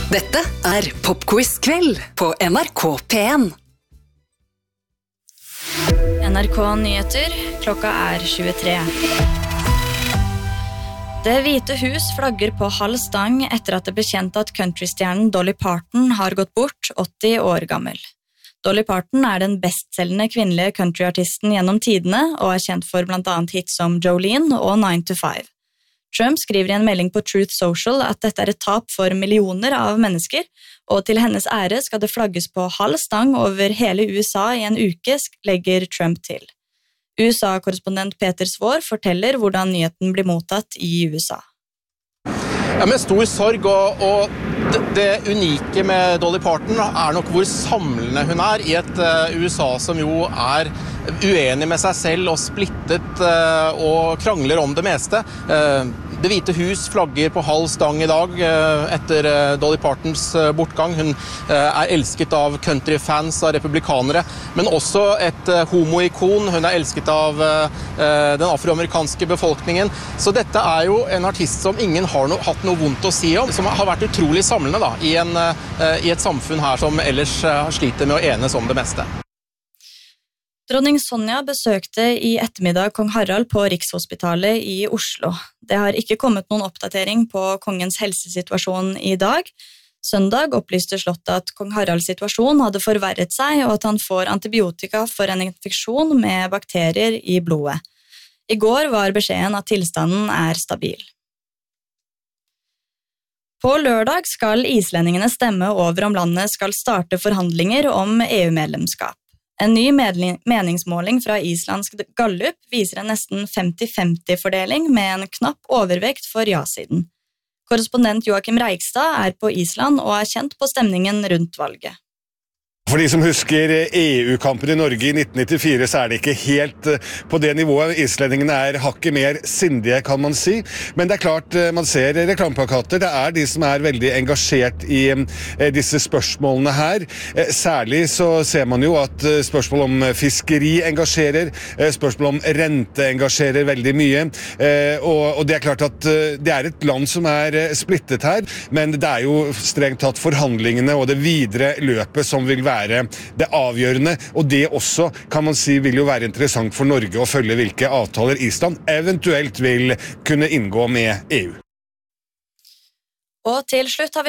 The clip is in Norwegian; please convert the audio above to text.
Dette Popquiz-kveld på NRK P1. NRK Nyheter, klokka 23. Det Hvite Hus flagger på halv stang etter at det ble kjent at countrystjernen Dolly Parton har gått bort, 80 år gammel. Dolly Parton den bestselgende kvinnelige countryartisten gjennom tidene og kjent for blant annet hits som Jolene og 9 to 5. Trump skriver i en melding på Truth Social at dette et tap for millioner av mennesker, og til hennes ære skal det flagges på halv stang over hele USA i en uke, legger Trump til. USA-korrespondent Peter Svår forteller hvordan nyheten blir mottatt i USA. Ja, med stor sorg, og det unike med Dolly Parton nok hvor samlende hun i et USA som jo uenig med seg selv og splittet og krangler om det meste. Det Hvite Hus flagger på halv stang i dag etter Dolly Partons bortgang. Hun elsket av countryfans, av republikanere, men også et homoikon. Hun elsket av den afroamerikanske befolkningen. Så dette jo en artist som ingen har hatt noe vondt å si om, som har vært utrolig samlende da, i et samfunn her som ellers sliter med å enes om det meste. Dronning Sonja besøkte i ettermiddag kong Harald på Rikshospitalet i Oslo. Det har ikke kommet noen oppdatering på kongens helsesituasjon i dag. Søndag opplyste slottet at kong Haralds situasjon hadde forverret seg, og at han får antibiotika for en infeksjon med bakterier i blodet. I går var beskjeden at tilstanden stabil. På lørdag skal islendingene stemme over om landet skal starte forhandlinger om EU-medlemskap. En ny meningsmåling fra Islands Gallup viser en nesten 50-50-fordeling med en knapp overvekt for ja-siden. Korrespondent Joakim Reigstad på Island og kjent på stemningen rundt valget. For de som husker EU-kampen i Norge i 1994, så det ikke helt på det nivået. Islendingene hakket mer sindige, kan man si. Men det klart, man ser reklameplakater. Det de som veldig engasjert i disse spørsmålene her. Særlig så ser man jo at spørsmål om fiskeri engasjerer, spørsmål om rente engasjerer veldig mye. Og det klart at det et land som splittet her, men det jo strengt tatt forhandlingene og det videre løpet som vil være det avgjørende, og det også, kan man si, vil jo være interessant for Norge å følge hvilke avtaler Island eventuelt vil kunne inngå med EU. Og til slutt har vi